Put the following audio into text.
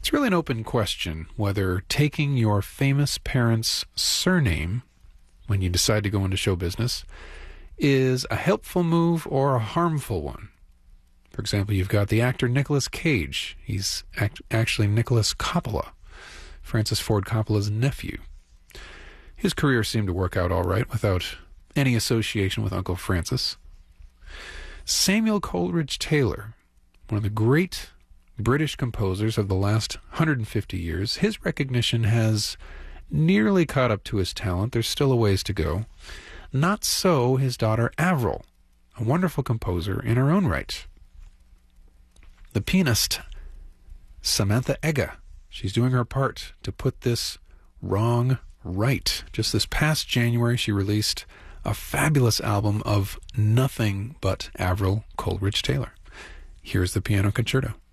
It's really an open question whether taking your famous parents' surname when you decide to go into show business is a helpful move or a harmful one. For example, you've got the actor Nicolas Cage. He's actually Nicholas Coppola, Francis Ford Coppola's nephew. His career seemed to work out all right without any association with Uncle Francis. Samuel Coleridge Taylor, one of the great British composers of the last 150 years, his recognition has nearly caught up to his talent. There's still a ways to go. Not so his daughter Avril, a wonderful composer in her own right. The pianist Samantha Egga, she's doing her part to put this wrong right. Just this past January, she released a fabulous album of nothing but Avril Coleridge Taylor. Here's the Piano Concerto.